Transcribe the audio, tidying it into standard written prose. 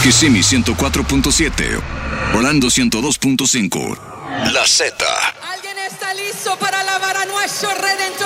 Kissimmee 104.7, Orlando 102.5, La Z. ¿Alguien está listo para alabar a nuestro Redentor?